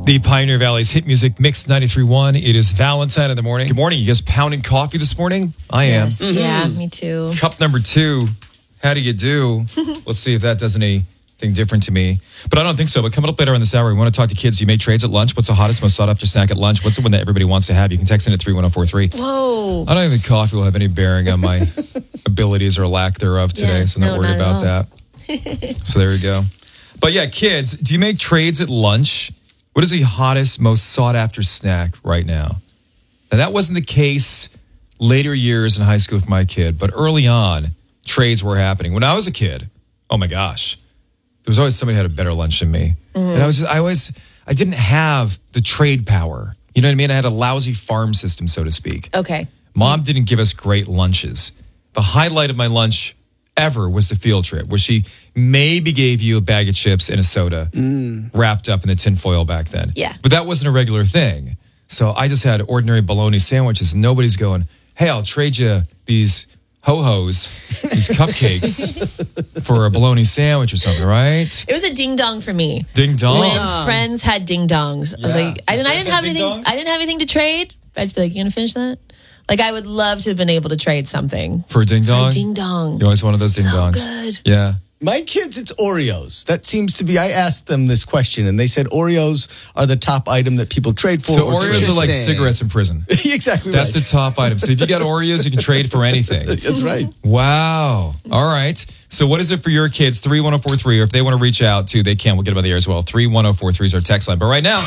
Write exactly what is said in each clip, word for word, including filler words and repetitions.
The Pioneer Valley's hit music mix ninety-three point one. It is Valentine in the morning. Good morning. You guys pounding coffee this morning? I am. Yes, mm-hmm. Yeah, me too. Cup number two. How do you do? Let's see if that does anything different to me. But I don't think so. But coming up later in this hour, we want to talk to kids. You make trades at lunch. What's the hottest, most sought after snack at lunch? What's the one that everybody wants to have? You can text in at three one zero four three. Whoa. I don't think coffee will have any bearing on my abilities or lack thereof today. Yeah, so I'm not no, worried not about that. So there we go. But yeah, kids, do you make trades at lunch? What is the hottest, most sought after snack right now? Now, that wasn't the case later years in high school for my kid, but early on, trades were happening. When I was a kid, oh my gosh, there was always somebody who had a better lunch than me. Mm-hmm. And I was, I always, I didn't have the trade power. You know what I mean? I had a lousy farm system, so to speak. Okay. Mom didn't give us great lunches. The highlight of my lunch ever was the field trip, where she maybe gave you a bag of chips and a soda mm. wrapped up in the tin foil back then. Yeah. But that wasn't a regular thing. So I just had ordinary bologna sandwiches, and nobody's going, hey, I'll trade you these ho-hos, these cupcakes for a bologna sandwich or something, right? It was a ding-dong for me. Ding-dong? When friends had ding-dongs. Yeah. I was like, I didn't, I didn't have anything. Ding-dongs? I didn't have anything to trade. I'd just be like, you gonna finish that? Like, I would love to have been able to trade something. For a ding-dong? For a ding-dong. You always wanted those so ding-dongs. Good. Yeah. My kids, it's Oreos. That seems to be, I asked them this question, and they said Oreos are the top item that people trade for. So or Oreos trade. are like cigarettes in prison. Exactly That's right. the top item. So if you got Oreos, you can trade for anything. That's right. Wow. All right. So what is it for your kids? three one zero four three. Or if they want to reach out to, they can. We'll get them on the air as well. three one zero four three is our text line. But right now,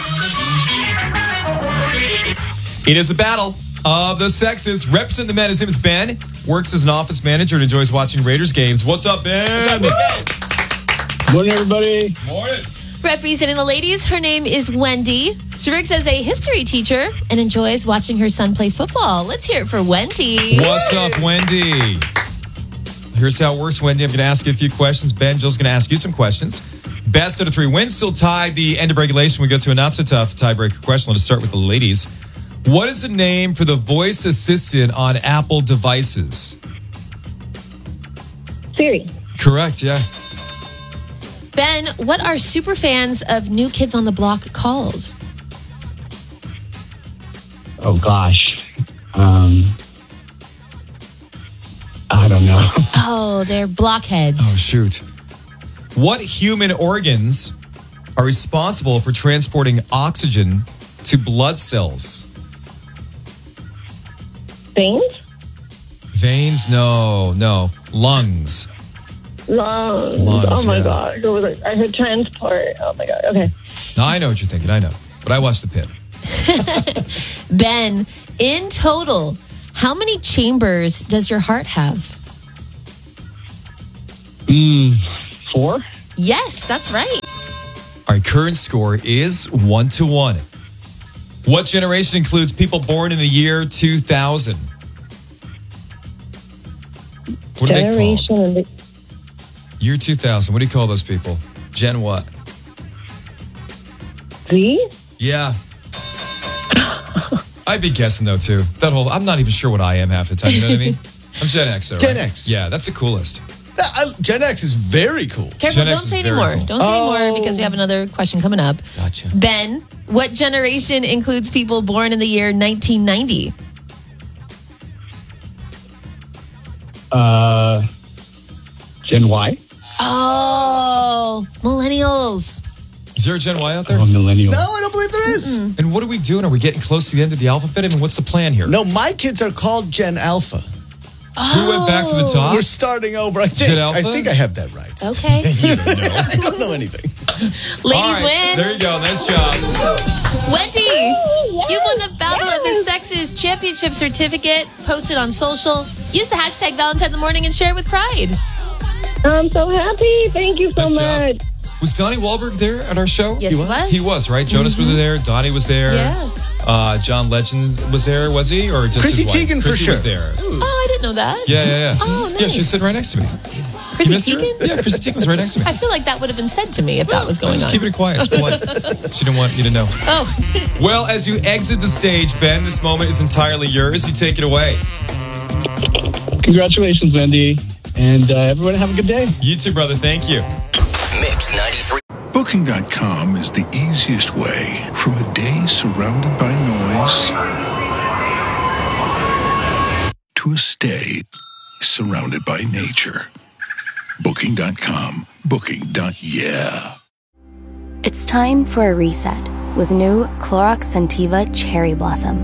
it is a battle of the sexes. Represent the men. His name is Ben. Works as an office manager and enjoys watching Raiders games. What's up, Ben? What's up, Ben? Morning, everybody. Morning. Representing the ladies, her name is Wendy. She works as a history teacher and enjoys watching her son play football. Let's hear it for Wendy. What's up, Wendy? Here's how it works, Wendy. I'm going to ask you a few questions. Ben, Jill's going to ask you some questions. Best out of three wins, still tied. The end of regulation. We go to a not so tough tiebreaker question. Let's start with the ladies. What is the name for the voice assistant on Apple devices? Siri. Correct, yeah. Ben, what are super fans of New Kids on the Block called? Oh, gosh. Um, I don't know. Oh, they're blockheads. Oh, shoot. What human organs are responsible for transporting oxygen to blood cells? Veins? Veins? No, no. Lungs. Lungs. Lungs, Oh, my yeah. God. What was it? I heard transport. Oh, my God. Okay. No, I know what you're thinking. I know. But I watched the pit. Ben, in total, how many chambers does your heart have? Mm, four? Yes, that's right. Our current score is one to one. What generation includes people born in the year two thousand? What do they call? Generation. And the- Year two thousand. What do you call those people? Gen what? Z? Yeah. I'd be guessing though too. That whole I'm not even sure what I am half the time. You know what I mean? I'm Gen X though. Gen right? X. Yeah, that's the coolest. That- I- Gen X is very cool. Careful, Gen don't X is say very anymore. cool. Don't say Oh. anymore because we have another question coming up. Gotcha. Ben, what generation includes people born in the year nineteen ninety? Uh, Gen Y? Oh, millennials. Is there a Gen Y out there? Oh, millennial. No, I don't believe there is. And what are we doing? Are we getting close to the end of the alphabet? I mean, what's the plan here? No, my kids are called Gen Alpha. Who went back to the top? We're starting over. I think. Gen Alpha? I think I have that right. Okay. I don't know anything. Ladies All right, win. there you go. Nice job. Wendy, you won the Battle of the Sexes Championship certificate posted on social. Use the hashtag Valentine in the Morning and share it with pride. I'm so happy. Thank you so Nice job. much. Was Donnie Wahlberg there at our show? Yes, he was. He was, right? Jonas was there. Donnie was there. Yeah. Uh, John Legend was there, was he? Or just Chrissy his wife? Teigen for Chrissy sure. was there. Oh, I didn't know that. Yeah, yeah, yeah. Oh, Yeah, nice. she's sitting right next to me. Chrissy You missed her? Teigen? Yeah, Chrissy Teigen was right next to me. I feel like that would have been said to me if that was going Just on. keeping it quiet. It's polite. She didn't want you to know. Oh, Well, as you exit the stage, Ben, this moment is entirely yours. You take it away. Congratulations, Wendy. And uh, everyone have a good day. You too, brother. Thank you. Mix ninety-three. Book Booking dot com is the easiest way from a day surrounded by noise to a stay surrounded by nature. Booking dot com. Booking. Yeah. It's time for a reset with new Clorox Scentiva Cherry Blossom.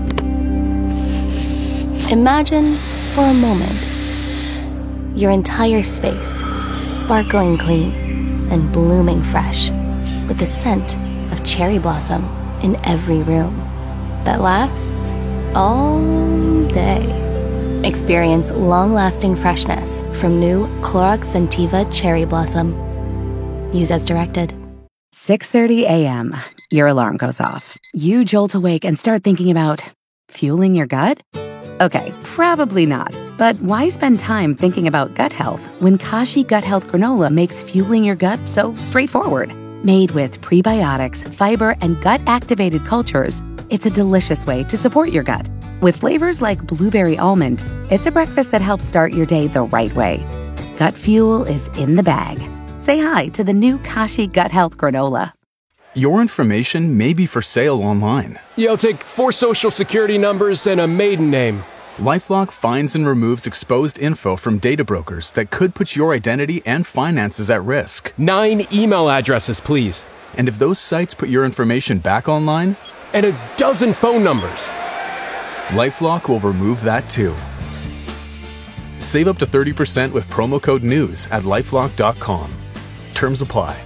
Imagine, for a moment, your entire space sparkling clean and blooming fresh with the scent of cherry blossom in every room that lasts all day. Experience long-lasting freshness from new Clorox Scentiva Cherry Blossom. Use as directed. six thirty a.m. Your alarm goes off. You jolt awake and start thinking about fueling your gut? Okay, probably not. But why spend time thinking about gut health when Kashi Gut Health Granola makes fueling your gut so straightforward? Made with prebiotics, fiber, and gut-activated cultures, it's a delicious way to support your gut. With flavors like blueberry almond, it's a breakfast that helps start your day the right way. Gut fuel is in the bag. Say hi to the new Kashi Gut Health Granola. Your information may be for sale online. Yeah, I'll take four social security numbers and a maiden name. LifeLock finds and removes exposed info from data brokers that could put your identity and finances at risk. Nine email addresses, please. And if those sites put your information back online? And a dozen phone numbers. LifeLock will remove that too. Save up to thirty percent with promo code NEWS at lifelock dot com. Terms apply.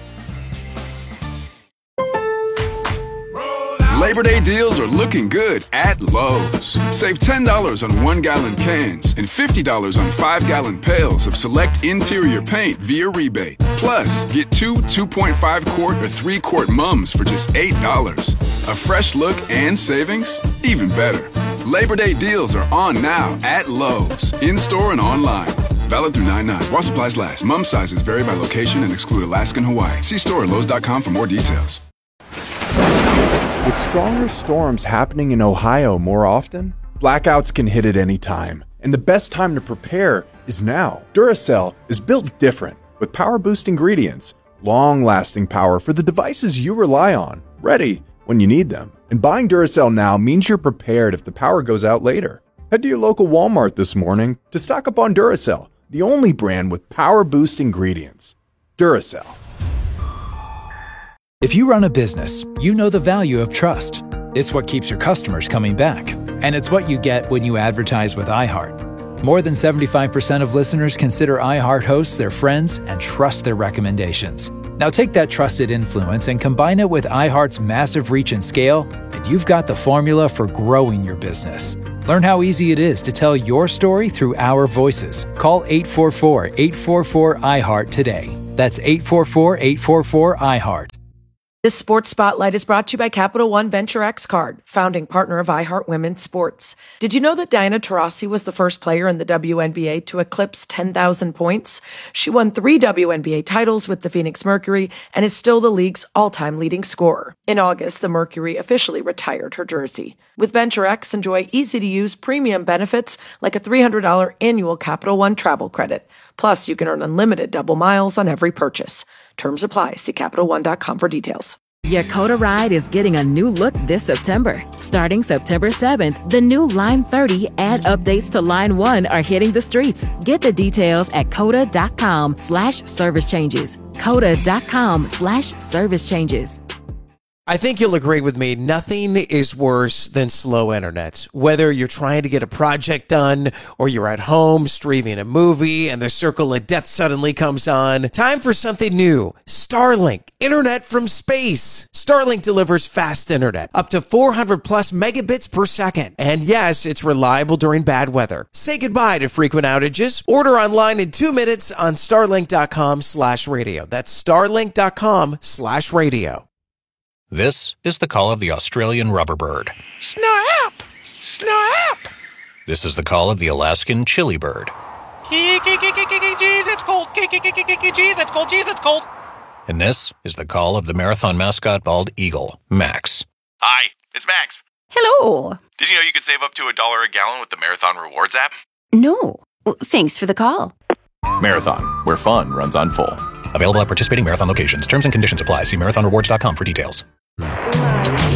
Labor Day deals are looking good at Lowe's. Save ten dollars on one-gallon cans and fifty dollars on five-gallon pails of select interior paint via rebate. Plus, get two two point five quart or three quart mums for just eight dollars. A fresh look and savings? Even better. Labor Day deals are on now at Lowe's, in-store and online. Valid through nine nine. While supplies last. Mum sizes vary by location and exclude Alaska and Hawaii. See store at lowes dot com for more details. With stronger storms happening in Ohio more often, blackouts can hit at any time, and the best time to prepare is now. Duracell is built different, with power-boost ingredients, long-lasting power for the devices you rely on, ready when you need them. And buying Duracell now means you're prepared if the power goes out later. Head to your local Walmart this morning to stock up on Duracell, the only brand with power-boost ingredients. Duracell. If you run a business, you know the value of trust. It's what keeps your customers coming back. And it's what you get when you advertise with iHeart. More than seventy-five percent of listeners consider iHeart hosts their friends and trust their recommendations. Now take that trusted influence and combine it with iHeart's massive reach and scale, and you've got the formula for growing your business. Learn how easy it is to tell your story through our voices. Call eight four four, eight four four, iHeart today. That's eight four four, eight four four, iHeart. This Sports Spotlight is brought to you by Capital One Venture X Card, founding partner of iHeart Women's Sports. Did you know that Diana Taurasi was the first player in the W N B A to eclipse ten thousand points? She won three W N B A titles with the Phoenix Mercury and is still the league's all-time leading scorer. In August, the Mercury officially retired her jersey. With Venture X, enjoy easy-to-use premium benefits like a three hundred dollars annual Capital One travel credit. Plus, you can earn unlimited double miles on every purchase. Terms apply. See Capital One dot com for details. Yakota Ride is getting a new look this September. Starting September seventh, the new Line thirty and updates to Line one are hitting the streets. Get the details at coda dot com slash service changes. coda dot com slash service changes. I think you'll agree with me. Nothing is worse than slow internet. Whether you're trying to get a project done or you're at home streaming a movie and the circle of death suddenly comes on. Time for something new. Starlink. Internet from space. Starlink delivers fast internet. Up to four hundred plus megabits per second. And yes, it's reliable during bad weather. Say goodbye to frequent outages. Order online in two minutes on starlink dot com slash radio. That's starlink dot com slash radio. This is the call of the Australian rubberbird. Snap! Snap! This is the call of the Alaskan chili bird. Jeez, it's cold. Jeez, it's cold. Jeez, it's cold. And this is the call of the marathon mascot bald eagle, Max. Hi, it's Max. Hello. Did you know you could save up to a dollar a gallon with the Marathon Rewards app? No. Well, thanks for the call. Marathon, where fun runs on full. Available at participating Marathon locations. Terms and conditions apply. See marathon rewards dot com for details.